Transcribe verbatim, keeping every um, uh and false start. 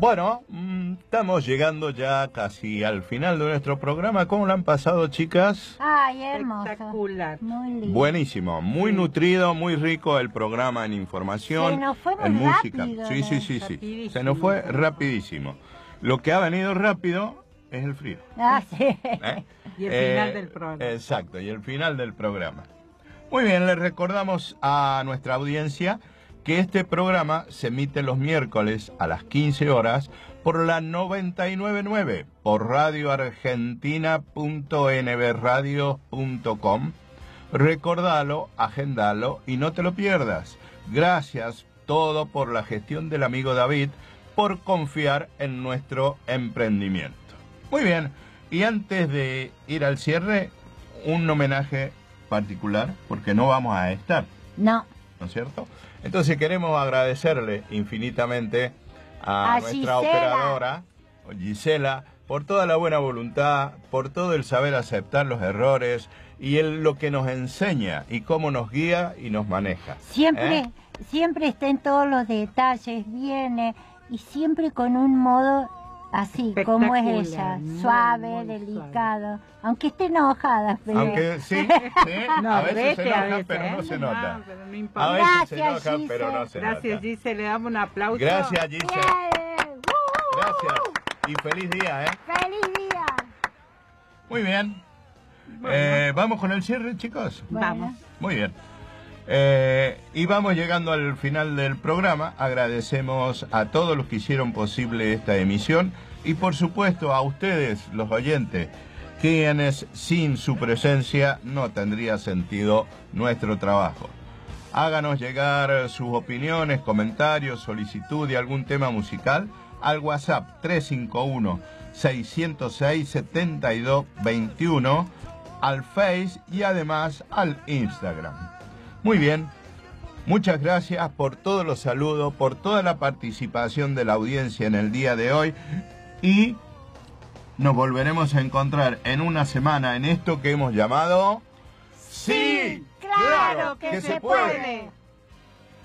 Bueno, mmm, estamos llegando ya casi al final de nuestro programa. ¿Cómo lo han pasado, chicas? Ay, hermoso. Espectacular. Muy lindo. Buenísimo, muy Sí. nutrido, muy rico el programa en información, Se nos fue muy en música. rápido, Sí, ¿no? sí, sí, sí. Rapidísimo. Se nos fue rapidísimo. Lo que ha venido rápido es el frío. Ah, sí. ¿eh? Y el final del programa. Exacto, y el final del programa. Muy bien, les recordamos a nuestra audiencia que este programa se emite los miércoles a las quince horas por la noventa y nueve punto nueve, por radio argentina punto n b radio punto com. Recordalo, agendalo y no te lo pierdas. Gracias todo por la gestión del amigo David, por confiar en nuestro emprendimiento. Muy bien, y antes de ir al cierre, un homenaje particular, porque no vamos a estar, No. ¿no es cierto? Entonces queremos agradecerle infinitamente a, A nuestra Gisela. operadora, Gisela, por toda la buena voluntad, por todo el saber aceptar los errores y el, lo que nos enseña y cómo nos guía y nos maneja. Siempre, ¿eh? siempre está en todos los detalles, viene y siempre con un modo así, como es ella, Espectacular, suave, muy, muy delicado, aunque esté enojada, pero... Aunque sí, sí, No, a veces se vete, enoja, a veces, pero no ¿eh? se nota. No, pero no A importa. veces se Gracias, enoja, pero no Gisela. se Gracias, nota. Gise, le damos un aplauso. Gracias, Gisela. Bien. ¡Uh! Gracias. Y feliz día, ¿eh? ¡Feliz día! Muy bien. Bueno. Eh, ¿Vamos con el cierre, chicos? Vamos. Muy bien. Eh, y vamos llegando al final del programa. Agradecemos a todos los que hicieron posible esta emisión y por supuesto a ustedes, los oyentes, quienes sin su presencia no tendría sentido nuestro trabajo. Háganos llegar sus opiniones, comentarios, solicitud de algún tema musical al WhatsApp tres cinco uno, seis cero seis, siete dos dos uno, al Face y además al Instagram. Muy bien, muchas gracias por todos los saludos, por toda la participación de la audiencia en el día de hoy y nos volveremos a encontrar en una semana en esto que hemos llamado... Sí, claro que se puede.